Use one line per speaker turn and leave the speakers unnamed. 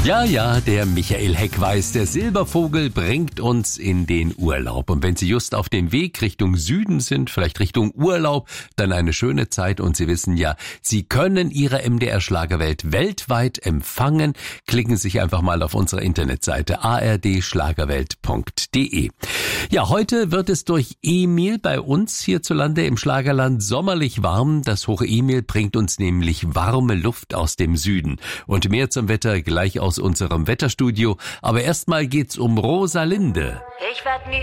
Ja, der Michael Heck weiß, der Silbervogel bringt uns in den Urlaub. Und wenn Sie just auf dem Weg Richtung Süden sind, vielleicht Richtung Urlaub, dann eine schöne Zeit. Und Sie wissen ja, Sie können Ihre MDR-Schlagerwelt weltweit empfangen. Klicken Sie sich einfach mal auf unsere Internetseite ardschlagerwelt.de. Ja, heute wird es durch Emil bei uns hierzulande im Schlagerland sommerlich warm. Das hohe Emil bringt uns nämlich warme Luft aus dem Süden. Und mehr zum Wetter gleich aus unserem Wetterstudio. Aber erstmal geht's um Rosalinde.
Ich werd nie